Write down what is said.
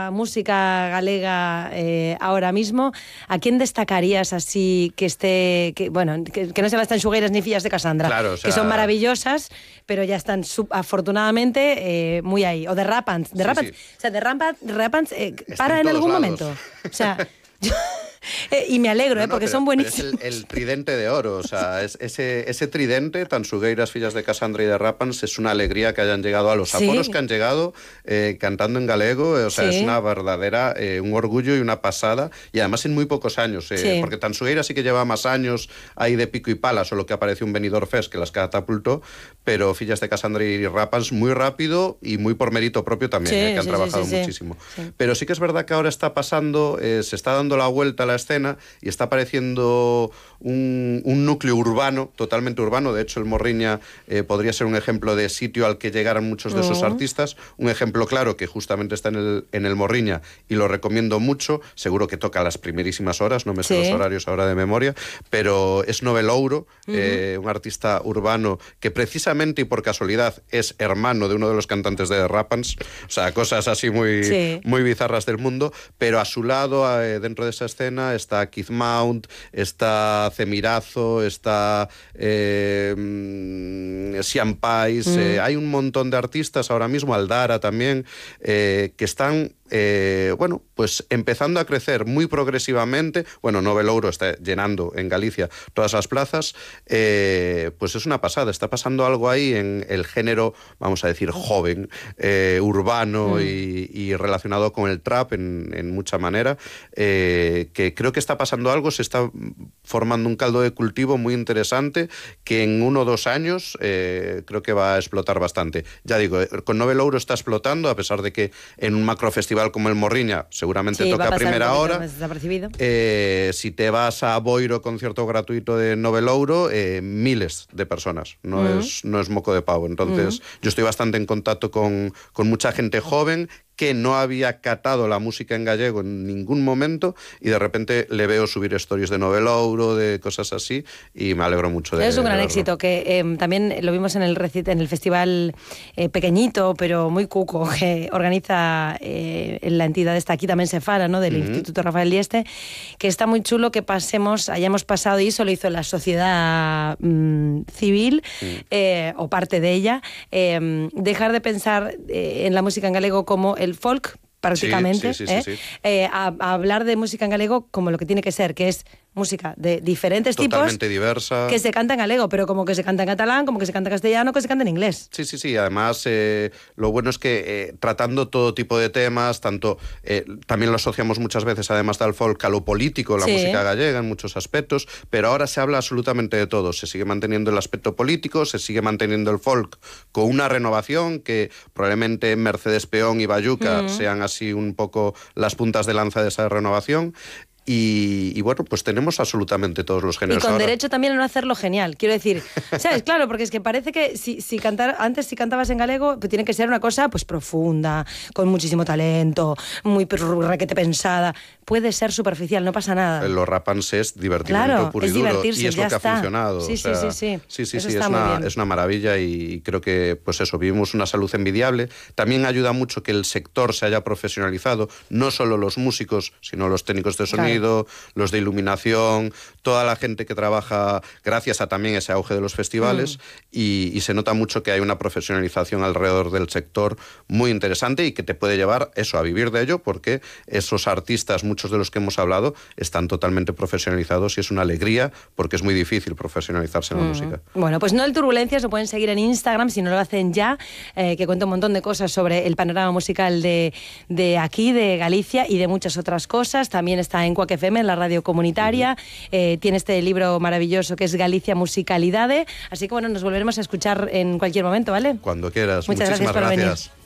la música galega ahora mismo, ¿a quién destacarías así que esté, que no se bastan xugueiras ni fillas de Casandra, claro, o sea, que son maravillosas, pero ya están afortunadamente muy ahí? O de Rapans, sí. O sea, de Rapans para en algún lados. Momento. O sea, y me alegro, porque son buenísimos. Es el tridente de oro, o sea, ese tridente, tan Xugueiras, fillas de Casandra y de Rapans, es una alegría que hayan llegado a los aforos que han llegado cantando en galego, o sea, es una verdadera, un orgullo y una pasada, y además en muy pocos años, porque tan Xugueiras sí que lleva más años ahí de pico y pala, solo que apareció un Benidorm Fest que las catapultó, pero fillas de Casandra y Rapans muy rápido y muy por mérito propio también, que han trabajado muchísimo. Sí. Pero sí que es verdad que ahora está pasando, se está dando la vuelta a la escena y está apareciendo un núcleo urbano, totalmente urbano. De hecho, el Morriña podría ser un ejemplo de sitio al que llegaran muchos de esos artistas. Un ejemplo claro que justamente está en el Morriña y lo recomiendo mucho. Seguro que toca a las primerísimas horas, no me sé los horarios ahora de memoria, pero es Novelouro, un artista urbano que precisamente y por casualidad es hermano de uno de los cantantes de Rapans. O sea, cosas así muy bizarras del mundo, pero a su lado, dentro de esa escena, está Keith Mount, está Cemirazo, está Sian Pais, hay un montón de artistas ahora mismo, Aldara también, que están pues empezando a crecer muy progresivamente. Bueno, Novelouro está llenando en Galicia todas las plazas, pues es una pasada, está pasando algo ahí en el género, vamos a decir, joven, urbano y relacionado con el trap en mucha manera, que creo que está pasando algo, se está formando un caldo de cultivo muy interesante que en 1 o 2 años creo que va a explotar bastante. Ya digo, con Novelouro está explotando, a pesar de que en un macrofestival como el Morriña seguramente toca a primera hora. Si te vas a Boiro, concierto gratuito de Novelouro, miles de personas, no es moco de pavo. Entonces yo estoy bastante en contacto con mucha gente joven que no había catado la música en gallego en ningún momento y de repente le veo subir stories de Novelouro, de cosas así, y me alegro mucho de Es un gran verlo. éxito, que también lo vimos en el festival pequeñito, pero muy cuco, que organiza la entidad esta, aquí también se fala, ¿no?, del Instituto Rafael Dieste, que está muy chulo que hayamos pasado, y eso lo hizo la sociedad civil, o parte de ella, dejar de pensar en la música en galego como el folk, prácticamente, a hablar de música en galego como lo que tiene que ser, que es música de diferentes totalmente tipos, diversa, que se canta en galego, pero como que se canta en catalán, como que se canta en castellano, que se canta en inglés. Sí. Además, lo bueno es que tratando todo tipo de temas, tanto también lo asociamos muchas veces, además del folk, a lo político, la música gallega en muchos aspectos, pero ahora se habla absolutamente de todo. Se sigue manteniendo el aspecto político, se sigue manteniendo el folk con una renovación que probablemente Mercedes Peón y Bayuca sean así un poco las puntas de lanza de esa renovación. Y bueno, pues tenemos absolutamente todos los géneros. Y con ahora. derecho también a no hacerlo genial, quiero decir, ¿sabes? Claro, porque es que parece que si antes cantabas en galego, pues tiene que ser una cosa pues profunda, con muchísimo talento, muy requete pensada. Puede ser superficial, no pasa nada. Los Rapans es divertimento puro y duro, y es lo que ha funcionado. Sí, es una maravilla, y creo que, pues eso, vivimos una salud envidiable. También ayuda mucho que el sector se haya profesionalizado, no solo los músicos, sino los técnicos de sonido, los de iluminación, toda la gente que trabaja gracias a también ese auge de los festivales, y se nota mucho que hay una profesionalización alrededor del sector muy interesante y que te puede llevar eso a vivir de ello, porque esos artistas, muchos de los que hemos hablado, están totalmente profesionalizados, y es una alegría porque es muy difícil profesionalizarse en la música. Bueno, pues No el Turbulencias lo pueden seguir en Instagram si no lo hacen ya, que cuenta un montón de cosas sobre el panorama musical de aquí, de Galicia, y de muchas otras cosas. También está en Cuac FM, en la radio comunitaria. Tiene este libro maravilloso que es Galicia Musicalidade. Así que bueno, nos volveremos a escuchar en cualquier momento, ¿vale? Cuando quieras. Muchas Muchísimas gracias por venir.